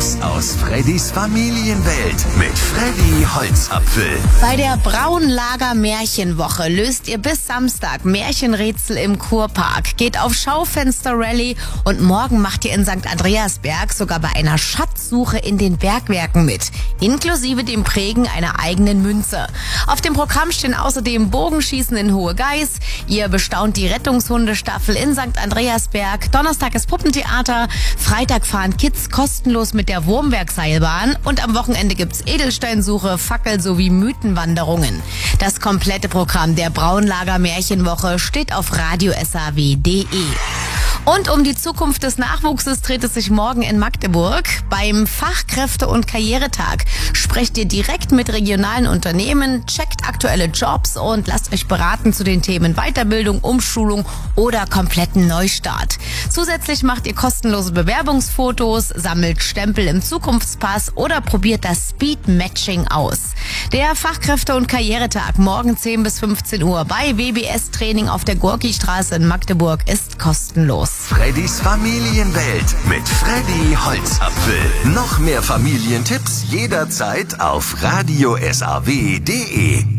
Tipps aus Freddys Familienwelt mit Freddy Holzapfel. Bei der Braunlager Märchenwoche löst ihr bis Samstag Märchenrätsel im Kurpark, geht auf Schaufenster-Rallye und morgen macht ihr in St. Andreasberg sogar bei einer Schatzsuche in den Bergwerken mit, inklusive dem Prägen einer eigenen Münze. Auf dem Programm stehen außerdem Bogenschießen in Hohe Geiß, ihr bestaunt die Rettungshundestaffel in St. Andreasberg, Donnerstag ist Puppentheater, Freitag fahren Kids kostenlos mit der Wurmwerkseilbahn und am Wochenende gibt's Edelsteinsuche, Fackel sowie Mythenwanderungen. Das komplette Programm der Braunlager Märchenwoche steht auf radiosaw.de. Und um die Zukunft des Nachwuchses dreht es sich morgen in Magdeburg. Beim Fachkräfte- und Karrieretag sprecht ihr direkt mit regionalen Unternehmen, checkt aktuelle Jobs und lasst euch beraten zu den Themen Weiterbildung, Umschulung oder kompletten Neustart. Zusätzlich macht ihr kostenlose Bewerbungsfotos, sammelt Stempel im Zukunftspass oder probiert das Speed-Matching aus. Der Fachkräfte- und Karrieretag morgen 10 bis 15 Uhr bei WBS Training auf der Gorkistraße in Magdeburg ist kostenlos. Freddys Familienwelt mit Freddy Holzapfel. Noch mehr Familientipps jederzeit auf radiosaw.de.